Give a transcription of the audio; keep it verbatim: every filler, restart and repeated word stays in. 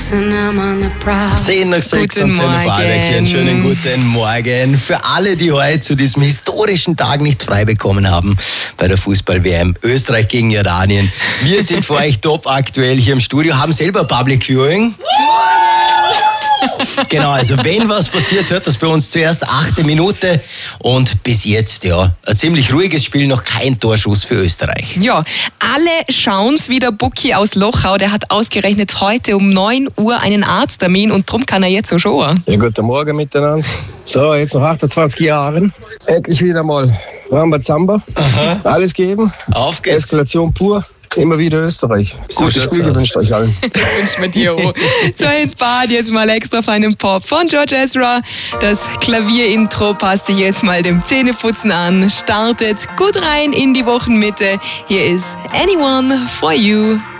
Zehn nach sechs am Vorarlberg. Einen schönen guten Morgen. Für alle, die heute zu diesem historischen Tag nicht frei bekommen haben bei der Fußball-W M Österreich gegen Jordanien. Wir sind für euch top aktuell hier im Studio, haben selber Public Viewing. Genau, also wenn was passiert, hört das bei uns zuerst achte Minute und bis jetzt, ja, ein ziemlich ruhiges Spiel, noch kein Torschuss für Österreich. Ja, alle schauen's wie der Bucki aus Lochau, der hat ausgerechnet heute um neun Uhr einen Arzttermin und drum kann er jetzt so schauen. Ja, guten Morgen miteinander. So, jetzt nach achtundzwanzig Jahren, endlich wieder mal Rambazamba, alles geben, Auf geht's. Eskalation pur. Immer wieder Österreich. So Gutes schaut's Spiel aus. gewünscht euch allen. Wünschen wir dir auch. So, ins Bad jetzt mal extra feinen Pop von George Ezra. Das Klavierintro passt sich jetzt mal dem Zähneputzen an. Startet gut rein in die Wochenmitte. Hier ist Anyone for You.